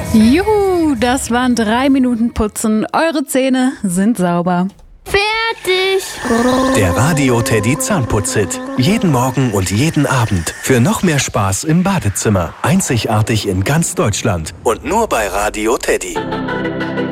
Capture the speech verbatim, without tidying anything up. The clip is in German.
Juhu, das waren drei Minuten Putzen. Eure Zähne sind sauber. Fertig! Der Radio Teddy Zahnputz-Hit. Jeden Morgen und jeden Abend. Für noch mehr Spaß im Badezimmer. Einzigartig in ganz Deutschland. Und nur bei Radio Teddy.